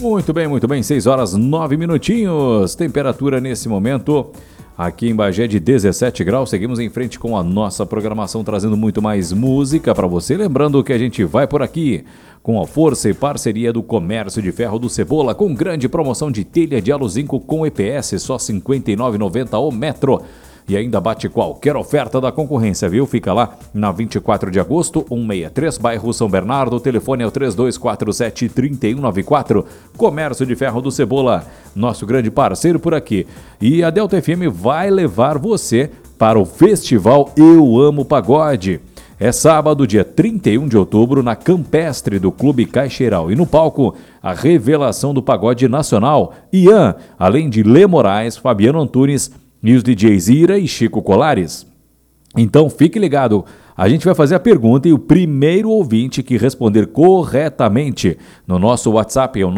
Muito bem, 6 horas 9 minutinhos, temperatura nesse momento aqui em Bagé de 17 graus, seguimos em frente com a nossa programação, trazendo muito mais música para você, lembrando que a gente vai por aqui com a força e parceria do Comércio de Ferro do Cebola, com grande promoção de telha de aluzinco com EPS, só R$ 59,90 o metro. E ainda bate qualquer oferta da concorrência, viu? Fica lá na 24 de agosto, 163, bairro São Bernardo. O telefone é o 3247-3194. Comércio de Ferro do Cebola, nosso grande parceiro por aqui. E a Delta FM vai levar você para o Festival Eu Amo Pagode. É sábado, dia 31 de outubro, na Campestre do Clube Caixeiral. E no palco, a revelação do pagode nacional, Ian, além de Lê Moraes, Fabiano Antunes e os DJs Ira e Chico Colares. Então fique ligado, a gente vai fazer a pergunta e o primeiro ouvinte que responder corretamente no nosso WhatsApp é o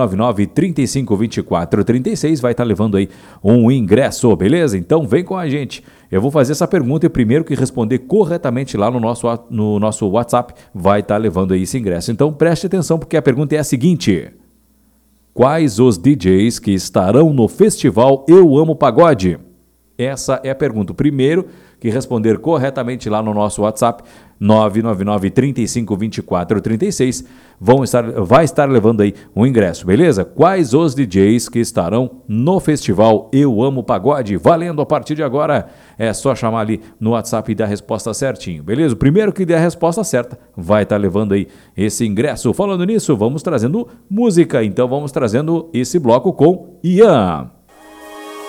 999-352436, vai estar levando aí um ingresso, beleza? Então vem com a gente, eu vou fazer essa pergunta e o primeiro que responder corretamente lá no nosso WhatsApp vai estar levando aí esse ingresso. Então preste atenção porque a pergunta é a seguinte: quais os DJs que estarão no festival Eu Amo Pagode? Essa é a pergunta. O primeiro que responder corretamente lá no nosso WhatsApp, 999-352436, vai estar levando aí um ingresso, beleza? Quais os DJs que estarão no festival Eu Amo Pagode? Valendo a partir de agora, é só chamar ali no WhatsApp e dar a resposta certinho, beleza? O primeiro que der a resposta certa vai estar levando aí esse ingresso. Falando nisso, vamos trazendo música, então vamos trazendo esse bloco com Ian.